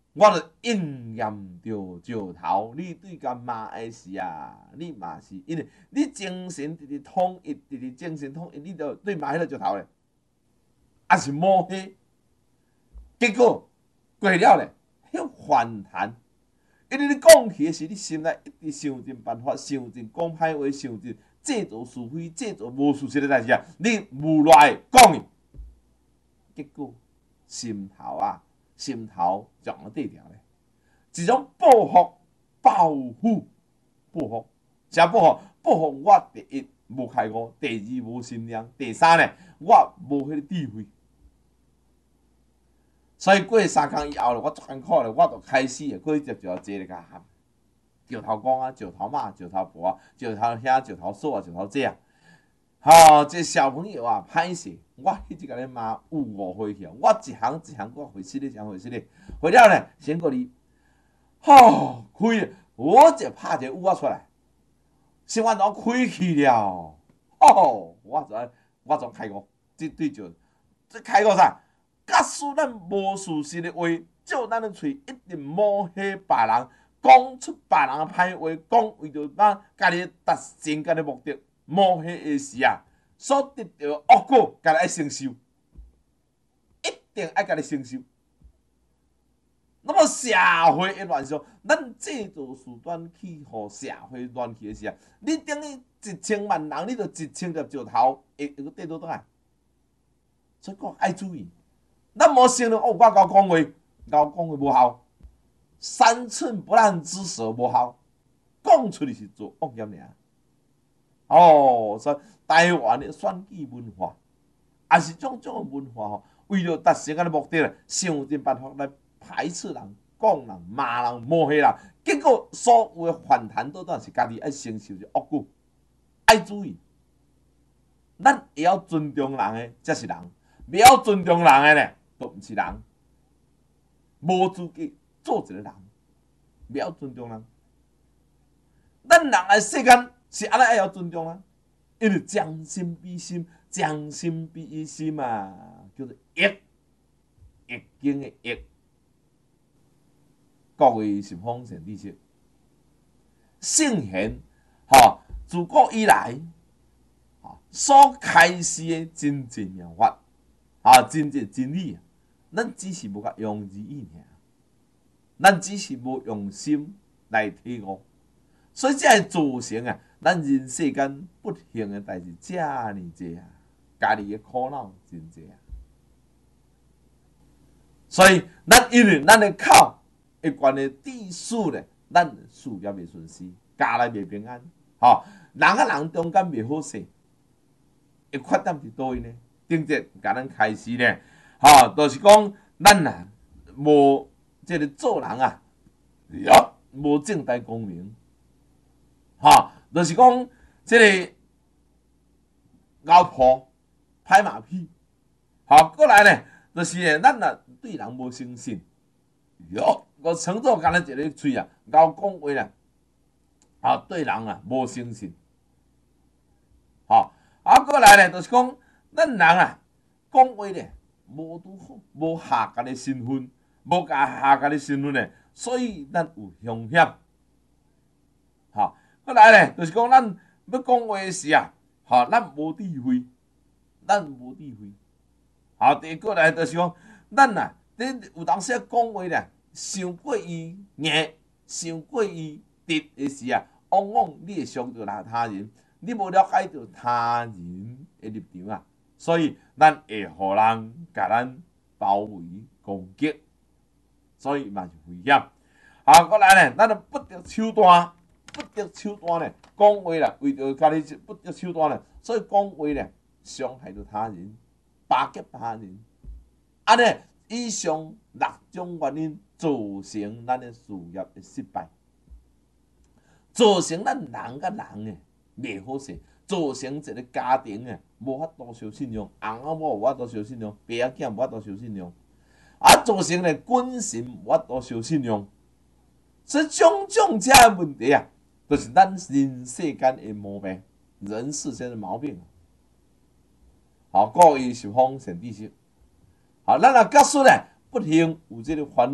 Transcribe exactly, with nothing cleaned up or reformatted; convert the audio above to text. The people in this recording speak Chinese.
我就应验着石头，你对甲骂的是啊，你嘛是因为你精神直直统一，直直精神统一，你就对骂迄个石头咧，还是摸黑，结果过了咧，迄反弹。因为你讲起时，你心内一直想尽办法，想尽讲歹话，想尽制造是非，制造无事实的代志啊！你无赖讲伊，结果心头啊，心头就往底条咧，一种报复、报复、报复，啥报复？报复我第一无开悟，第二无心量，第三呢，我无迄个智慧。所以过三工以后咧，我足艰苦咧，我就开始咧，过去接就坐咧甲喊，石头公啊，石头妈，石头婆啊，石头兄，石头嫂啊，石头姐啊，吼、哦，这小朋友啊，歹势，我迄一个咧骂有误会去，我一行一行我回事咧，一行回事咧，回了呢，先过你，吼、哦，开，我就拍一个乌啊出来，新闻都开去了，哦，我就我就开悟，这对就这开悟啥？假使咱无事实的话，照咱的嘴一定抹黑别人，讲出别人的歹话，讲为着咱家己达成家的目的，抹黑的时啊，所得到的恶果，家己爱承受，一定爱家己承受。那么社会的乱象，咱制造手段去互社会乱去的时啊，你等于一千万人，你就一千粒石头会会跌倒倒来，所以讲爱注意。咱无承认哦，我甲讲话，甲讲话无效，三寸不烂之舌无效，讲出嚟是做恶业尔。哦，所以台湾的选举文化，也是种种的文化吼，为了达成个目的咧，想尽办法来排斥人、讲人、骂人、抹黑人，结果所有的反弹倒转是家己爱承受的恶果，爱注意，咱会晓尊重人的才是人，不晓尊重人的咧。都毋是人，无资格做一个人，不要尊重人。咱人的世间是安尼爱晓尊重人，因为将心比心，将心比心嘛，叫做易，易经的易。各位是丰盛知识，圣贤，吼，自古以来，吼所开示的真正妙法，啊，真正真理。咱只是无甲用字意尔，咱只是无用心来体悟，所以才会造成啊，咱人世间不幸的代志遮尔济啊，家己的苦恼真济啊。所以咱因为咱的口会关的致使咧，咱事业袂顺遂，家内袂平安，吼、哦，人甲人中间袂好势，会缺点伫倒位呢？顶节甲咱开始咧。吼、哦，就是讲咱啊，无即个做人啊，呀，无正大光明，吼、哦，就是讲即个咬破拍马屁，吼、哦，过来呢，就是咱啊对人无诚信，哟，我称作干咱一个嘴啊，咬讲话啦，啊，对人啊无诚信，吼、哦，啊，过来呢，就是讲咱人啊讲话咧。无拄好，无下家的身份，无甲下家的身份咧，所以咱有风险。吼，过来咧，就是讲咱要讲话时啊，吼，咱无智慧，咱无智慧。吼，第过来就是讲，咱啊，你有当时讲话咧，伤过于硬，伤过于直的时啊，往往你会伤到他人，你无了解到他人的立场啊。所以，咱会互人甲咱包围攻击，所以嘛是危险。好，过来咧，咱就不得手段，不得手段咧，讲话啦，为着家己不得手段咧，所以讲话咧，伤害到他人，巴结他人。安尼，以上六种原因造成咱的事业的失败，造成咱人甲人诶袂好势。造成一个家庭诶，无法度相信用，翁仔某无法度相信用，爸仔囝无法度相信用，啊，造成咧君臣无法度相信用，所以种种这诶问题啊，就是咱人世间诶毛病，人世间诶毛病。好，各位是方善知识，好，咱若假使咧不幸有这个烦。